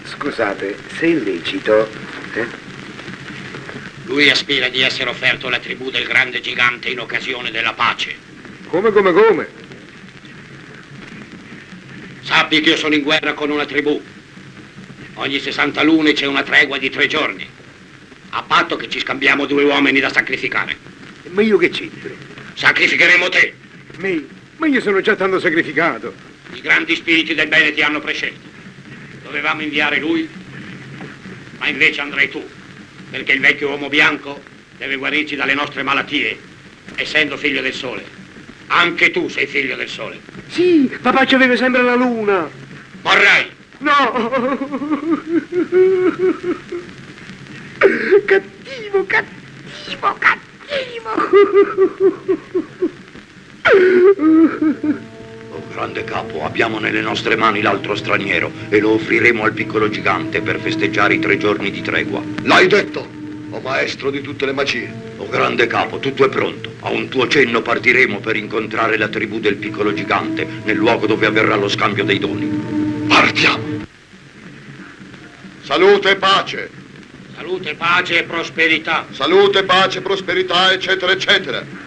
Scusate, se è illecito, Lui aspira di essere offerto alla tribù del grande gigante in occasione della pace. Come? Sappi che io sono in guerra con una tribù. Ogni 60 lune c'è una tregua di 3 giorni. A patto che ci scambiamo 2 uomini da sacrificare. Ma io che c'entro? Sacrificheremo te. Ma io sono già tanto sacrificato. I grandi spiriti del bene ti hanno prescelto. Dovevamo inviare lui, ma invece andrai tu, perché il vecchio uomo bianco deve guarirci dalle nostre malattie, essendo figlio del sole. Anche tu sei figlio del sole. Sì, papà ci aveva sempre la luna. Morrai! No! Cattivo! Oh, grande capo, abbiamo nelle nostre mani l'altro straniero e lo offriremo al piccolo gigante per festeggiare i 3 giorni di tregua. L'hai detto, o maestro di tutte le magie. Oh, grande capo, tutto è pronto. A un tuo cenno partiremo per incontrare la tribù del piccolo gigante nel luogo dove avverrà lo scambio dei doni. Partiamo! Salute e pace! Salute, pace e prosperità. Salute, pace, prosperità, eccetera, eccetera.